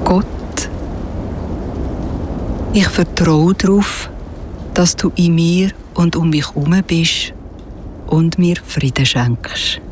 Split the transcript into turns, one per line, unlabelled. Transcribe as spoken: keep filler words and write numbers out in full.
Gott, ich vertraue darauf, dass du in mir und um mich herum bist und mir Frieden schenkst.